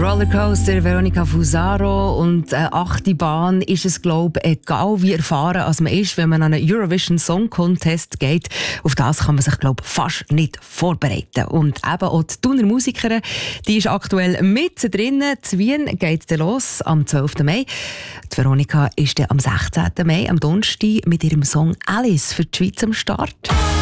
Rollercoaster, Veronica Fusaro und eine 8. Bahn ist es, glaube ich, egal wie erfahren als man ist, wenn man an einen Eurovision Song Contest geht. Auf das kann man sich, glaube ich, fast nicht vorbereiten. Und eben auch die Thuner Musikerin, die ist aktuell mit drinnen. Zu Wien geht es los am 12. Mai. Die Veronica ist dann am 16. Mai, am Donnerstag, mit ihrem Song «Alice» für die Schweiz am Start.